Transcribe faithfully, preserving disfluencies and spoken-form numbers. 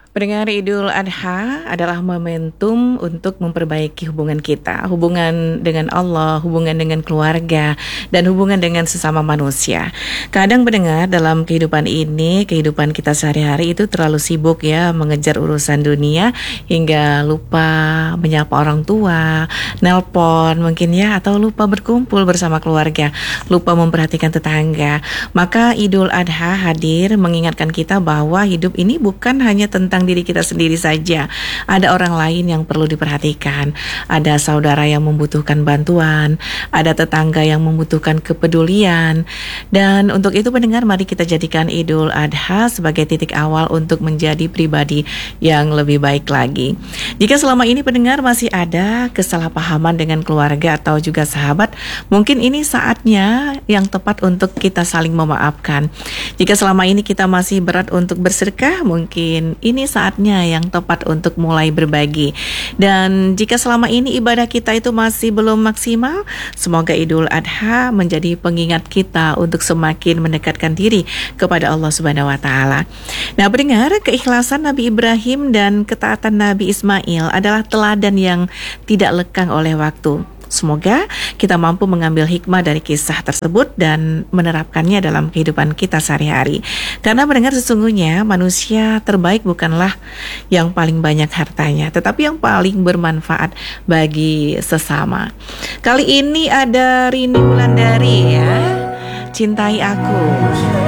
Pendengar, Idul Adha adalah momentum untuk memperbaiki hubungan kita, hubungan dengan Allah, hubungan dengan keluarga, dan hubungan dengan sesama manusia. Kadang pendengar, dalam kehidupan ini, kehidupan kita sehari-hari itu terlalu sibuk ya, mengejar urusan dunia hingga lupa menyapa orang tua, nelpon mungkin ya, atau lupa berkumpul bersama keluarga, lupa memperhatikan tetangga. Maka Idul Adha hadir mengingatkan kita bahwa hidup ini bukan hanya tentang diri kita sendiri saja. Ada orang lain yang perlu diperhatikan. Ada saudara yang membutuhkan bantuan, ada tetangga yang membutuhkan kepedulian. Dan untuk itu pendengar, mari kita jadikan Idul Adha sebagai titik awal untuk menjadi pribadi yang lebih baik lagi. Jika selama ini pendengar masih ada kesalahpahaman dengan keluarga atau juga sahabat, mungkin ini saatnya yang tepat untuk kita saling memaafkan. Jika selama ini kita masih berat untuk bersedekah, mungkin ini saatnya yang tepat untuk mulai berbagi. Dan jika selama ini ibadah kita itu masih belum maksimal, semoga Idul Adha menjadi pengingat kita untuk semakin mendekatkan diri kepada Allah Subhanahu wa taala. Nah, pendengar, keikhlasan Nabi Ibrahim dan ketaatan Nabi Ismail adalah teladan yang tidak lekang oleh waktu. Semoga kita mampu mengambil hikmah dari kisah tersebut dan menerapkannya dalam kehidupan kita sehari-hari. Karena mendengar, sesungguhnya manusia terbaik bukanlah yang paling banyak hartanya, tetapi yang paling bermanfaat bagi sesama. Kali ini ada Rini Wulandari ya, Cintai Aku.